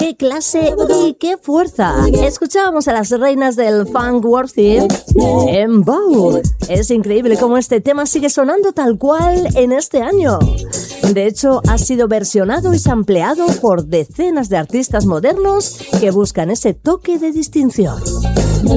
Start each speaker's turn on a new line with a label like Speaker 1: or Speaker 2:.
Speaker 1: qué clase y qué fuerza. Escuchábamos a las reinas del funk worthy en Bow. Es increíble cómo este tema sigue sonando tal cual en este año. De hecho, ha sido versionado y sampleado por decenas de artistas modernos que buscan ese toque de distinción.